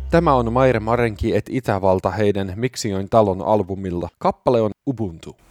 Tämä on Maire Marenki et Itävalta heidän Miksi join talon albumilla. Kappale on Ubuntu.